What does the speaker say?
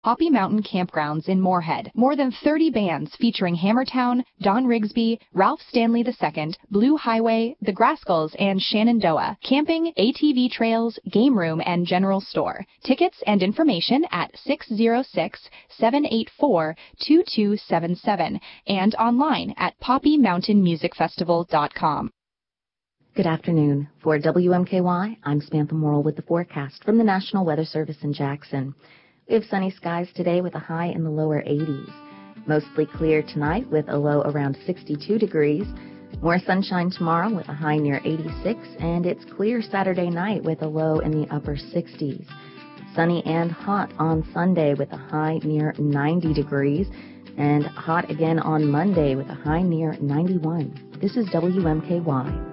Poppy Mountain Campgrounds in Moorhead. More than 30 bands featuring Hammertown, Don Rigsby, Ralph Stanley II, Blue Highway, The Grascals, and Shenandoah. Camping, ATV trails, game room, and general store. Tickets and information at 606-784-2277 and online at poppymountainmusicfestival.com. Good afternoon. For WMKY, I'm Samantha Morrill with the forecast from the National Weather Service in Jackson. We have sunny skies today with a high in the lower 80s. Mostly clear tonight with a low around 62 degrees. More sunshine tomorrow with a high near 86, and it's clear Saturday night with a low in the upper 60s. Sunny and hot on Sunday with a high near 90 degrees, and hot again on Monday with a high near 91. This is WMKY.